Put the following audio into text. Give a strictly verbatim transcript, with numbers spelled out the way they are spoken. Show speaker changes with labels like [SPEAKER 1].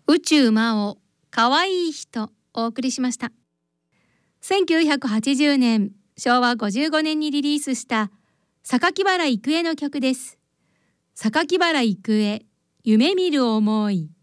[SPEAKER 1] 宇宙魔王かわいい人お送りしました。せんきゅうひゃくはちじゅうねんしょうわごじゅうごねんにリリースした榊原郁恵の曲です。榊原郁恵、夢見る想い。